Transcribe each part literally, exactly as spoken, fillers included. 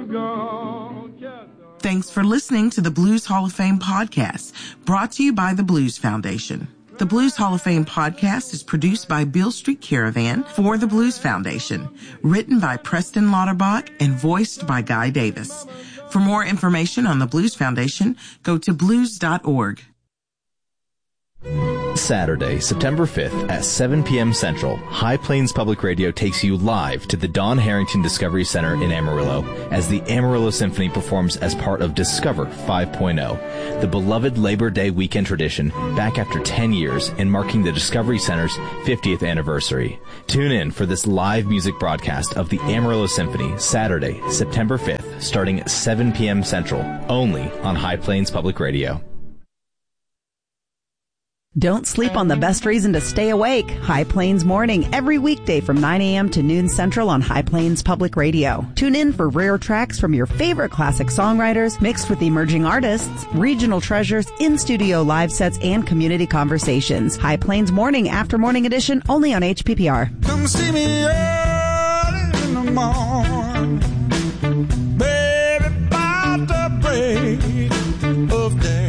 Thanks for listening to the Blues Hall of Fame podcast, brought to you by the Blues Foundation. The Blues Hall of Fame podcast is produced by Beale Street Caravan for the Blues Foundation, written by Preston Lauterbach and voiced by Guy Davis. For more information on the Blues Foundation, go to blues dot org. Saturday, September fifth at seven p.m. Central, High Plains Public Radio takes you live to the Don Harrington Discovery Center in Amarillo as the Amarillo Symphony performs as part of Discover five point oh, the beloved Labor Day weekend tradition back after ten years and marking the Discovery Center's fiftieth anniversary. Tune in for this live music broadcast of the Amarillo Symphony Saturday, September fifth, starting at seven p.m. Central, only on High Plains Public Radio. Don't sleep on the best reason to stay awake. High Plains Morning, every weekday from nine a.m. to noon Central on High Plains Public Radio. Tune in for rare tracks from your favorite classic songwriters, mixed with emerging artists, regional treasures, in-studio live sets, and community conversations. High Plains Morning, after morning edition, only on H P P R. Come see me early in the morning, baby, about the break of day.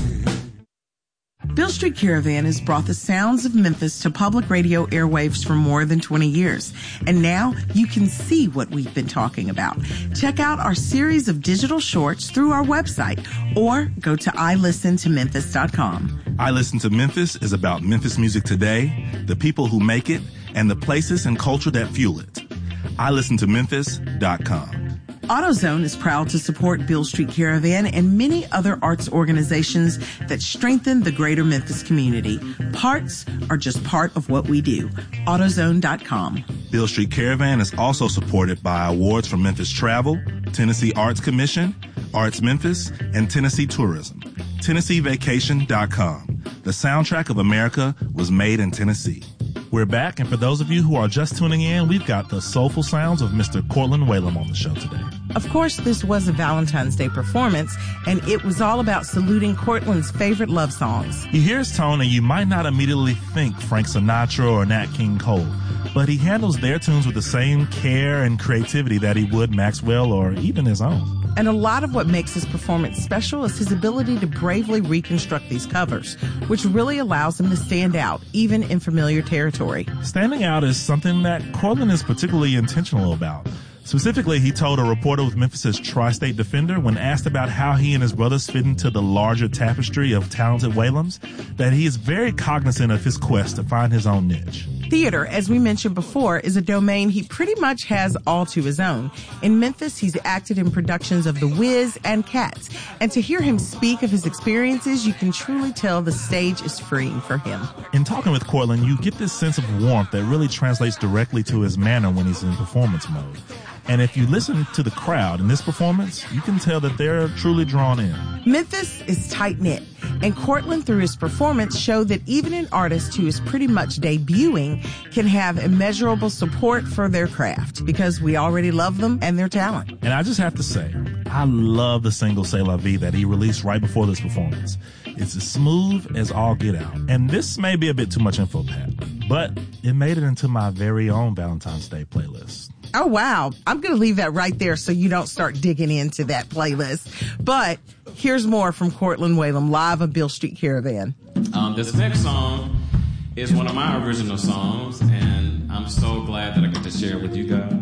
Beale Street Caravan has brought the sounds of Memphis to public radio airwaves for more than twenty years. And now you can see what we've been talking about. Check out our series of digital shorts through our website or go to i listen to memphis dot com. I Listen to Memphis is about Memphis music today, the people who make it, and the places and culture that fuel it. i listen to memphis dot com. AutoZone is proud to support Beale Street Caravan and many other arts organizations that strengthen the greater Memphis community. Parts are just part of what we do. AutoZone dot com. Beale Street Caravan is also supported by awards from Memphis Travel, Tennessee Arts Commission, Arts Memphis, and Tennessee Tourism. Tennessee Vacation dot com. The soundtrack of America was made in Tennessee. We're back, and for those of you who are just tuning in, we've got the soulful sounds of Mister Cortland Whalum on the show today. Of course, this was a Valentine's Day performance, and it was all about saluting Cortland's favorite love songs. You hear his tone, and you might not immediately think Frank Sinatra or Nat King Cole, but he handles their tunes with the same care and creativity that he would Maxwell or even his own. And a lot of what makes his performance special is his ability to bravely reconstruct these covers, which really allows him to stand out, even in familiar territory. Standing out is something that Cortland is particularly intentional about. Specifically, he told a reporter with Memphis's Tri-State Defender, when asked about how he and his brothers fit into the larger tapestry of talented Whalums, that he is very cognizant of his quest to find his own niche. Theater, as we mentioned before, is a domain he pretty much has all to his own. In Memphis, he's acted in productions of The Wiz and Cats. And to hear him speak of his experiences, you can truly tell the stage is freeing for him. In talking with Cortland, you get this sense of warmth that really translates directly to his manner when he's in performance mode. And if you listen to the crowd in this performance, you can tell that they're truly drawn in. Memphis is tight-knit, and Cortland, through his performance, showed that even an artist who is pretty much debuting can have immeasurable support for their craft, because we already love them and their talent. And I just have to say, I love the single C'est La Vie that he released right before this performance. It's as smooth as all get out. And this may be a bit too much info, Pat, but it made it into my very own Valentine's Day playlist. Oh, wow. I'm going to leave that right there so you don't start digging into that playlist. But here's more from Cortland Whalum live on Beale Street Caravan. Um, this next song is one of my original songs, and I'm so glad that I get to share it with you guys.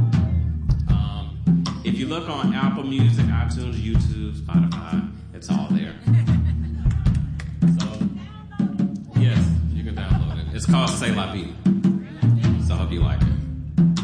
Um, if you look on Apple Music, iTunes, YouTube, Spotify, it's all there. So, yes, you can download it. It's called C'est La Vie. So I hope you like it.